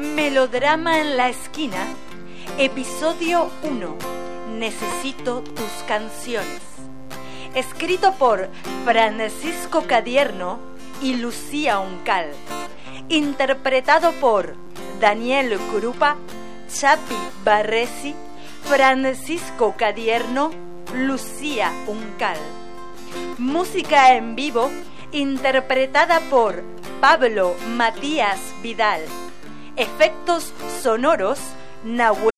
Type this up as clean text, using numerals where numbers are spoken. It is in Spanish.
Melodrama en la esquina, episodio 1. Necesito tus canciones. Escrito por Francisco Cadierno y Lucía Uncal. Interpretado por Daniel Curupa, Chapi Barresi, Francisco Cadierno, Lucía Uncal. Música en vivo interpretada por Pablo Matías Vidal. Efectos sonoros Nahuel